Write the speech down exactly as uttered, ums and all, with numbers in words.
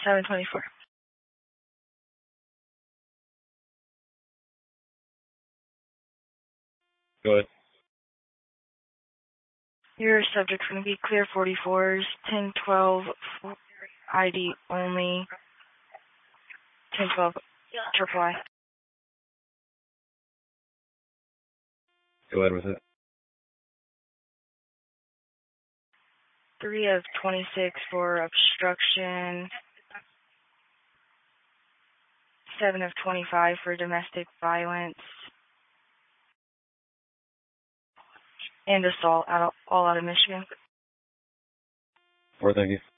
seven twenty-four. Go ahead. Your subject's going to be clear forty-fours, ten twelve, I D only, ten twelve, triple I. Go ahead with it. three of twenty-six for obstruction, seven of twenty-five for domestic violence, and assault, out, all out of Michigan. Four, thank you.